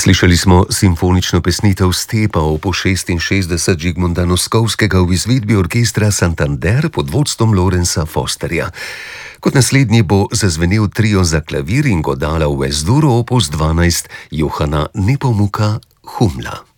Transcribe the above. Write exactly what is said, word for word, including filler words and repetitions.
Slišali smo simfonično pesnitev Stepa opus šestinšestdeset Zsigmunda Noskovskega v izvedbi orkestra Santander pod vodstvom Lawrencea Fosterja. Kot naslednji bo zazvenel trio za klavir in godala v Es-duru opus dvanajst Johana Nepomuka Humla.